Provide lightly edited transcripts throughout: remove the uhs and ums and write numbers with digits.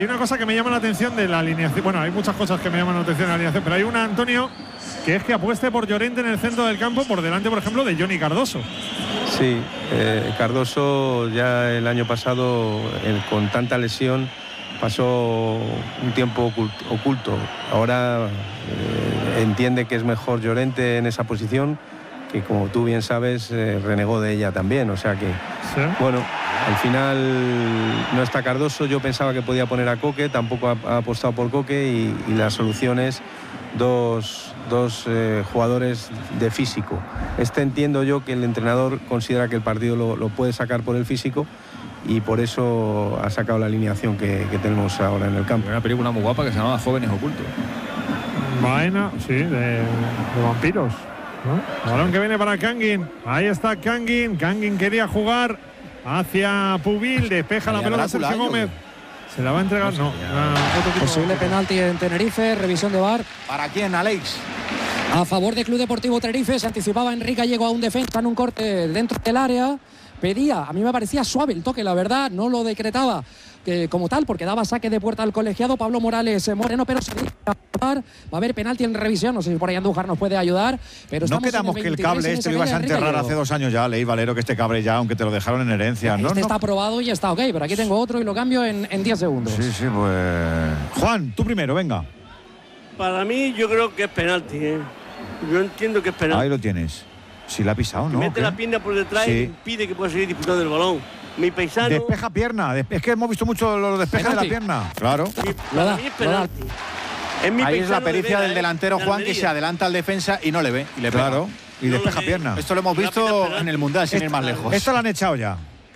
Hay una cosa que me llama la atención de la alineación. Bueno, hay muchas cosas que me llaman la atención de la alineación, pero hay una, Antonio, que es que apueste por Llorente en el centro del campo por delante, por ejemplo, de Johnny Cardoso. Sí, Cardoso ya el año pasado, con tanta lesión, pasó un tiempo oculto. Ahora entiende que es mejor Llorente en esa posición, que como tú bien sabes, renegó de ella también. O sea que, ¿sí? Bueno, al final no está Cardoso. Yo pensaba que podía poner a Coque, tampoco ha apostado por Coque, y la solución es dos jugadores de físico. Entiendo yo que el entrenador considera que el partido lo puede sacar por el físico, y por eso ha sacado la alineación que tenemos ahora en el campo. Una película muy guapa que se llamaba Jóvenes Ocultos. Vaina, sí, de vampiros, ¿no? Balón que viene para Kangin. Ahí está Kangin. Kangin quería jugar hacia Pubil. Despeja la pelota Sergio Gómez. ¿Se la va a entregar? No. Posible penalti en Tenerife. Revisión de VAR. ¿Para quién, Alex? A favor del Club Deportivo Tenerife. Se anticipaba Enrique Gallego a un defensa en un corte dentro del área. Pedía, a mí me parecía suave el toque, la verdad, no lo decretaba como tal, porque daba saque de puerta al colegiado Pablo Morales Moreno, pero se va a haber penalti en revisión. No sé si por ahí Andújar nos puede ayudar, pero no quedamos que el cable este lo ibas a enterrar hace 2 años ya, Leí Valero, que este cable ya, aunque te lo dejaron en herencia. Está aprobado y está ok, pero aquí tengo otro y lo cambio en 10 segundos. Sí, pues... Juan, tú primero, venga. Para mí yo creo que es penalti, Yo entiendo que es penalti. Ahí lo tienes. Si la ha pisado, ¿no? Mete la pierna por detrás y impide que pueda seguir disputando el balón. Mi paisano... Despeja pierna. Es que hemos visto mucho los despejes de la pierna. Claro. Para mí es penalti. Ahí es la pericia del delantero Juan, que se adelanta al defensa y no le ve. Y le pega. Claro. Y despeja pierna. Esto lo hemos visto en el Mundial, sin ir más lejos. Esta la han echado ya.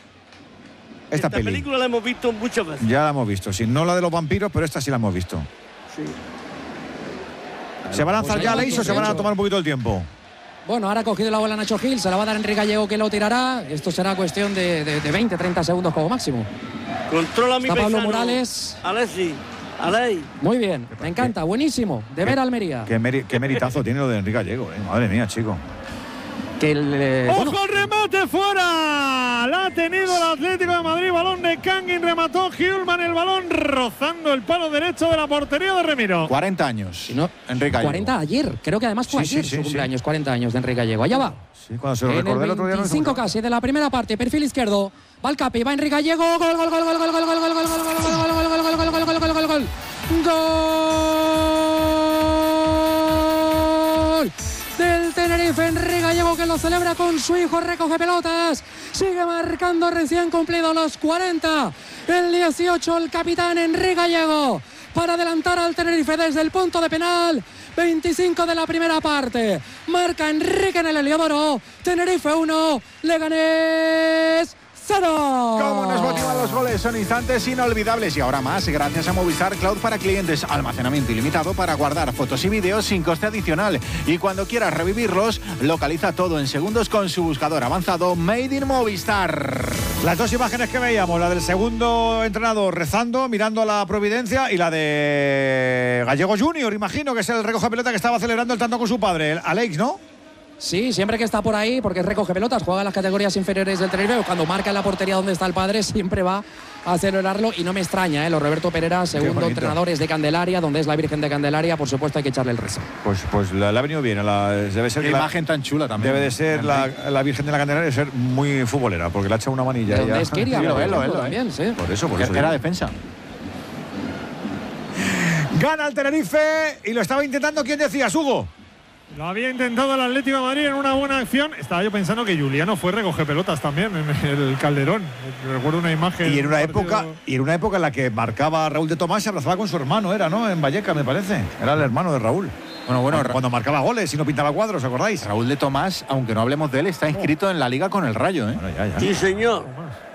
Esta película la hemos visto muchas veces. Ya la hemos visto. Sí, no la de los vampiros, pero esta sí la hemos visto. Sí. ¿Se va a lanzar ya, Leis, o se van a tomar un poquito el tiempo? Bueno, ahora ha cogido la bola Nacho Gil, se la va a dar Enrique Gallego, que lo tirará. Esto será cuestión de 20-30 segundos como máximo. Controla mi Pablo Morales. Alexi. Muy bien, me encanta, buenísimo. De ver a Almería. Qué meritazo tiene lo de Enrique Gallego, Madre mía, chico. ¡Ojo, el remate fuera! La ha tenido el Atlético de Madrid. Balón de Kangin, remató Hjulman el balón rozando el palo derecho de la portería de Remiro. 40 años. Si no, Enrique Gallego. 40 ayer, creo que además fue ayer su cumpleaños, 40 años de Enrique Gallego. Allá va. Sí, cuando se lo recordé el otro día. 25 casi de la primera parte, perfil izquierdo. Va el Capi, va Enrique Gallego. Gol, gol, gol, gol, gol, gol, gol, gol, gol, gol, gol, gol, gol. Gol del Tenerife, Enrique Gallego, que lo celebra con su hijo, recoge pelotas, sigue marcando recién cumplido los 40, el 18, el capitán Enrique Gallego, para adelantar al Tenerife desde el punto de penal. 25 de la primera parte, marca Enrique en el Heliodoro. Tenerife 1, Leganés 0. Cómo nos motivan los goles, son instantes inolvidables, y ahora más gracias a Movistar Cloud para clientes, almacenamiento ilimitado para guardar fotos y vídeos sin coste adicional, y cuando quieras revivirlos, localiza todo en segundos con su buscador avanzado Made in Movistar. Las dos imágenes que veíamos, la del segundo entrenador rezando, mirando a la providencia, y la de Gallego Junior, imagino que es el recoge pelota que estaba celebrando el tanto con su padre, el Alex, ¿no? Sí, siempre que está por ahí, porque recoge pelotas, juega en las categorías inferiores del Tenerife. Cuando marca en la portería donde está el padre, siempre va a celebrarlo, y no me extraña, Los Roberto Pereira, segundo entrenador, es de Candelaria, donde es la Virgen de Candelaria, por supuesto hay que echarle el rezo. Pues le ha venido bien, debe ser qué imagen tan chula también. Debe de ser la Virgen de la Candelaria, debe ser muy futbolera, porque le ha echado una manilla. ¿De es Kiria? También, sí. Por eso. Era defensa. Gana el Tenerife, y lo estaba intentando, ¿quién decías, Hugo? Lo había intentado el Atlético de Madrid en una buena acción. Estaba yo pensando que Juliano fue recoger pelotas también en el Calderón. Recuerdo una imagen. Y en una época en la que marcaba Raúl de Tomás, se abrazaba con su hermano, ¿no? En Vallecas, me parece. Era el hermano de Raúl. Bueno, cuando marcaba goles y no pintaba cuadros, ¿os acordáis? Raúl de Tomás, aunque no hablemos de él, está inscrito en la Liga con el Rayo, Bueno, ya. Sí, señor.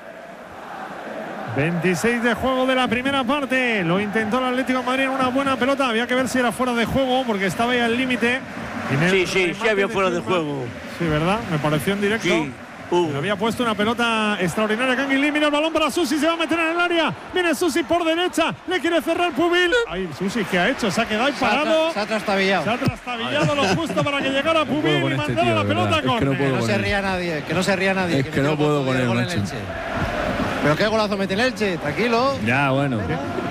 26 de juego de la primera parte. Lo intentó el Atlético de Madrid en una buena pelota. Había que ver si era fuera de juego, porque estaba ya al límite. Sí, había fuera de juego. Sí, ¿verdad? Me pareció en directo. Sí. Había puesto una pelota extraordinaria. Kangin Lee, mira el balón para Susi, se va a meter en el área. Viene Susi por derecha, le quiere cerrar Pubil. Ay, Susi, ¿qué ha hecho? Se ha quedado ahí parado. Se ha trastabillado. Se ha trastabillado lo justo para que llegara Pubil y mandara la pelota con. Que no se ría nadie, que no se ría nadie. Es que no puedo con él, macho. Pero qué golazo mete el Elche, tranquilo. Ya, bueno.